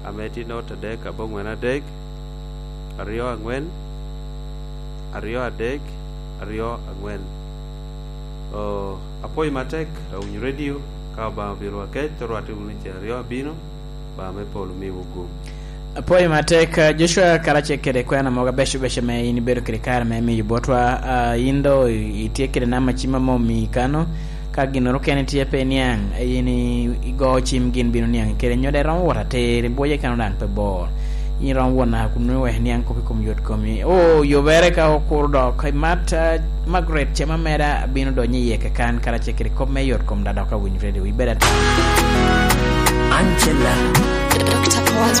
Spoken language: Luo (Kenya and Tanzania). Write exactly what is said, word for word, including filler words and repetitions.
ameti not adek abongwen adek ariyo angwen ariyo adek ariyo angwen o apoy matek un radio ka ba biro ke to rwati un ariyo bino ba me polo mi wugo apoy matek Joshua Karache kede kwa na moga besho besho me ini bero kede kara me mi botwa uh, indo itie kede na machima mo mi kano ka ginoro kene tie pe niang yini igo chim gin bino niang kede nyode ron wata te boye kano dang pe bor yin ron wona kunu we niang ko kom yot komi o yo bere ka okurdo kai mat uh, Margaret chema mera bino do nyi yeke kan Karache kede kom me yot kom dada ka win radio we better Angela Doctor